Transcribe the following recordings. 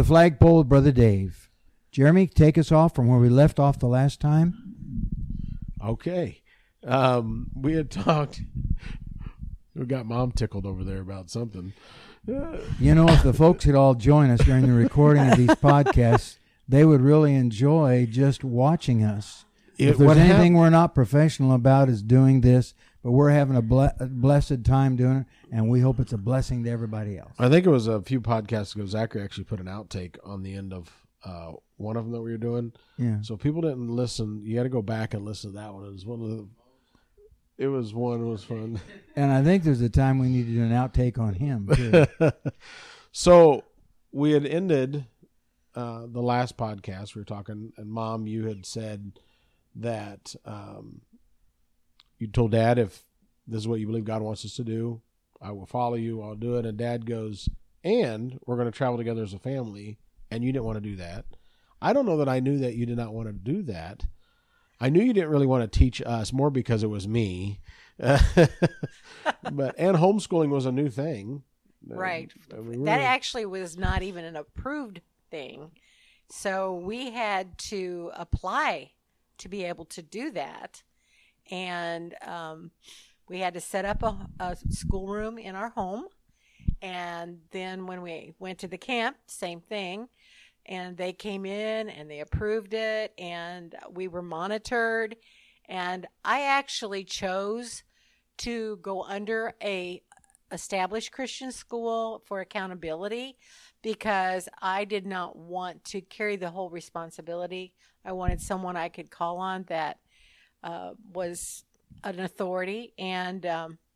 flagpole with Brother Dave. Jeremy, take us off from where we left off the last time. Okay. We had talked. We got Mom tickled over there about something. If the folks could all join us during the recording of these podcasts, they would really enjoy just watching us. If there's anything we're not professional about is doing this, but we're having a blessed time doing it, and we hope it's a blessing to everybody else. I think it was a few podcasts ago, Zachary actually put an outtake on the end of one of them that we were doing. Yeah. So if people didn't listen, you got to go back and listen to that one. It was fun. And I think there's a time we need to do an outtake on him, too. So we had ended the last podcast. We were talking, and Mom, you had said that you told Dad, if this is what you believe God wants us to do, I will follow you, I'll do it. And Dad goes, and we're going to travel together as a family, and you didn't want to do that. I don't know that I knew that you did not want to do that. I knew you didn't really want to teach us, more because it was me. And homeschooling was a new thing. Right. That actually was not even an approved thing. So we had to apply to be able to do that. And we had to set up a schoolroom in our home. And then when we went to the camp, same thing. And they came in and they approved it, and we were monitored. And I actually chose to go under a established Christian school for accountability because I did not want to carry the whole responsibility. I wanted someone I could call on that was an authority. And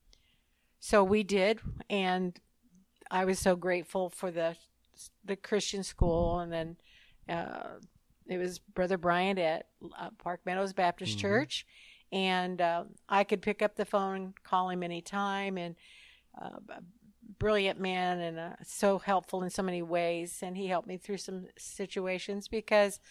so we did. And I was so grateful for the Christian school. And then it was Brother Bryant at Park Meadows Baptist Church. And I could pick up the phone and call him anytime. And brilliant man and so helpful in so many ways. And he helped me through some situations because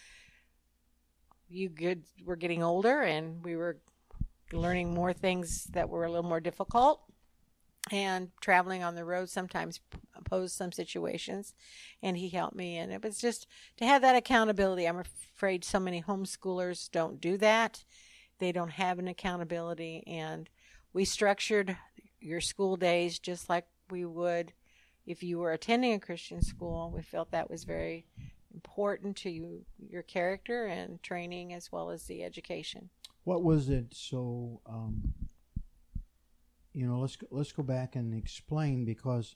we're getting older and we were learning more things that were a little more difficult. And traveling on the road sometimes posed some situations, and he helped me. And it was just to have that accountability. I'm afraid so many homeschoolers don't do that. They don't have an accountability. And we structured your school days just like we would if you were attending a Christian school. We felt that was very important to you, your character and training as well as the education. What was it so... let's go back and explain, because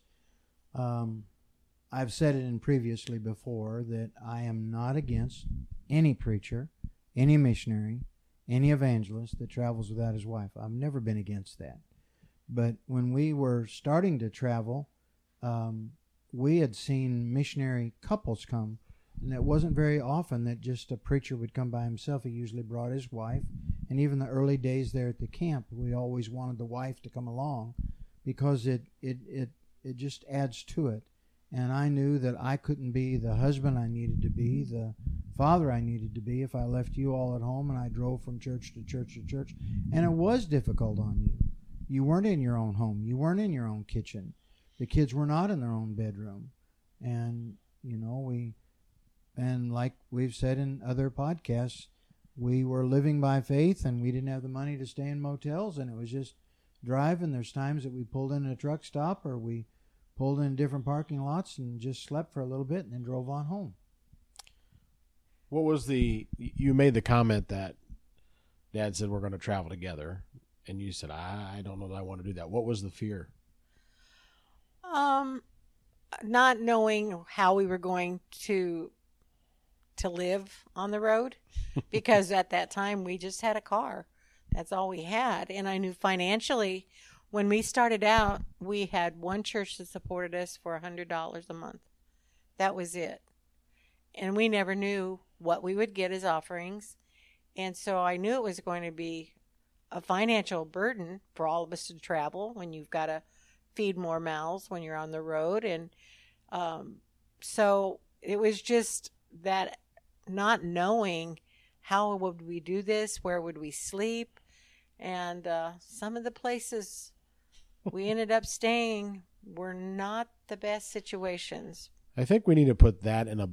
I've said it previously before that I am not against any preacher, any missionary, any evangelist that travels without his wife. I've never been against that. But when we were starting to travel, we had seen missionary couples come, and it wasn't very often that just a preacher would come by himself. He usually brought his wife. And even the early days there at the camp, we always wanted the wife to come along because it just adds to it. And I knew that I couldn't be the husband I needed to be, the father I needed to be, if I left you all at home and I drove from church to church to church. And it was difficult on you. You weren't in your own home. You weren't in your own kitchen. The kids were not in their own bedroom. And, and like we've said in other podcasts, we were living by faith, and we didn't have the money to stay in motels, and it was just driving. There's times that we pulled in a truck stop or we pulled in different parking lots and just slept for a little bit and then drove on home. What was you made the comment that Dad said we're going to travel together, and you said, I don't know that I want to do that. What was the fear? Not knowing how we were going to live on the road, because at that time we just had a car. That's all we had. And I knew financially, when we started out, we had one church that supported us for $100 a month. That was it. And we never knew what we would get as offerings. And so I knew it was going to be a financial burden for all of us to travel when you've got to feed more mouths when you're on the road. And so it was just that not knowing how would we do this, where would we sleep, and some of the places we ended up staying were not the best situations. I think we need to put that in a